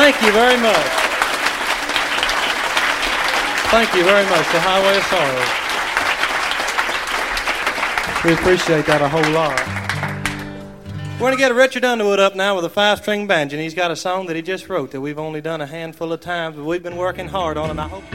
Thank you very much. Thank you very much, The Highway of Sorrow. We appreciate that a whole lot. We're going to get Richard Underwood up now with a 5-string banjo, and he's got a song that he just wrote that we've only done a handful of times, but we've been working hard on, and I hope